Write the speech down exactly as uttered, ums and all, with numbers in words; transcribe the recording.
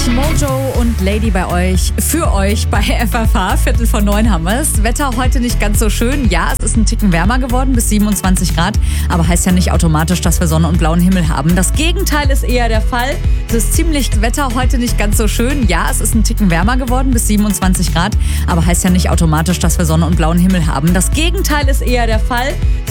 Mojo und Lady bei euch, für euch bei F F H. Viertel vor neun haben wir es. Wetter heute nicht ganz so schön. Ja, es ist ein Ticken wärmer geworden, bis siebenundzwanzig Grad. Aber heißt ja nicht automatisch, dass wir Sonne und blauen Himmel haben. Das Gegenteil ist eher der Fall. Es ist ziemlich Wetter heute nicht ganz so schön. Ja, es ist ein Ticken wärmer geworden, bis siebenundzwanzig Grad. Aber heißt ja nicht automatisch, dass wir Sonne und blauen Himmel haben. Das Gegenteil ist eher der Fall.